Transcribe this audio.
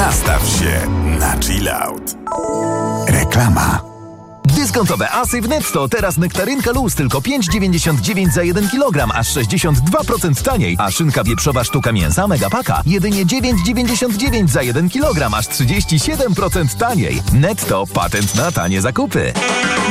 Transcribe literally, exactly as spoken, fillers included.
Nastaw się na chill out. Reklama. Dyskontowe asy w Netto. Teraz nektarynka luz tylko pięć dziewięćdziesiąt dziewięć za jeden kilogram, aż sześćdziesiąt dwa procent taniej. A szynka wieprzowa sztuka mięsa Megapaka jedynie dziewięć dziewięćdziesiąt dziewięć za jeden kilogram, aż trzydzieści siedem procent taniej. Netto. Patent na tanie zakupy.